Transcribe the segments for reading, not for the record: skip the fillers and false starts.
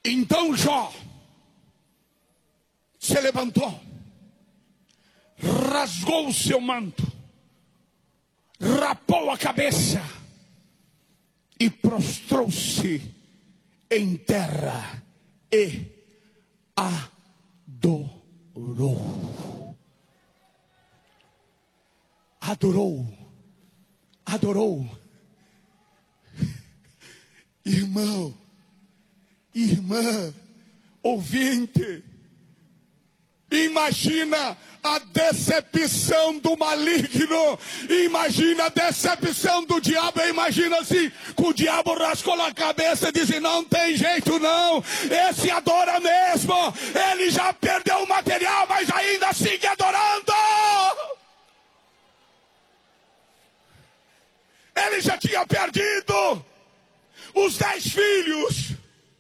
Então Jó se levantou, rasgou o seu manto, rapou a cabeça e prostrou-se em terra e adorou. Adorou. Irmão, irmã, ouvinte, imagina a decepção do maligno, imagina a decepção do diabo. Imagina assim, que o diabo rascou na cabeça e disse: não tem jeito não, esse adora mesmo, ele já perdeu o material, mas ainda sigue adorando. Ele já tinha perdido os 10 filhos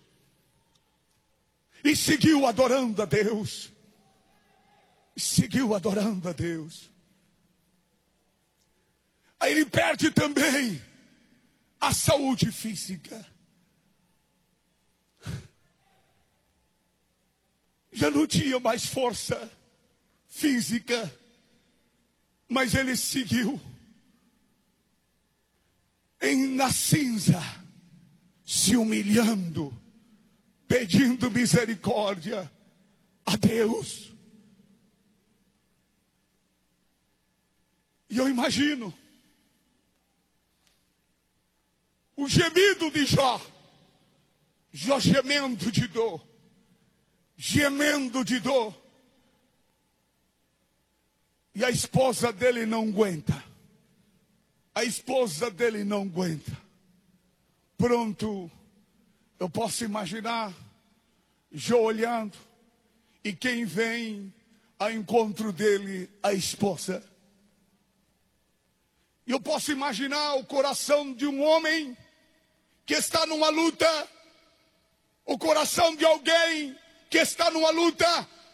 e seguiu adorando a Deus. Seguiu adorando a Deus. Aí ele perde também a saúde física. Já não tinha mais força física, mas ele seguiu na cinza, se humilhando, pedindo misericórdia a Deus. E eu imagino o gemido de Jó. Jó gemendo de dor. Gemendo de dor. E a esposa dele não aguenta. A esposa dele não aguenta. Pronto, eu posso imaginar Jó olhando. E quem vem ao encontro dele? A esposa. Eu posso imaginar o coração de um homem que está numa luta, o coração de alguém que está numa luta,